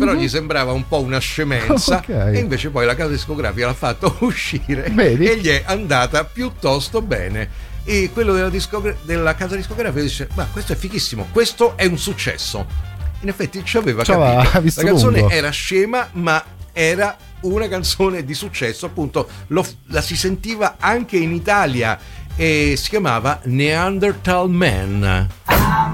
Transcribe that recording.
però gli sembrava un po' una scemenza, Okay. e invece poi la casa discografica l'ha fatto uscire. Vedi? E gli è andata piuttosto bene. E quello della casa discografica dice: ma questo è fighissimo, questo è un successo. In effetti ci aveva capito. visto La canzone lungo. era scema, ma era una canzone di successo, appunto. La si sentiva anche in Italia e si chiamava Neanderthal Man.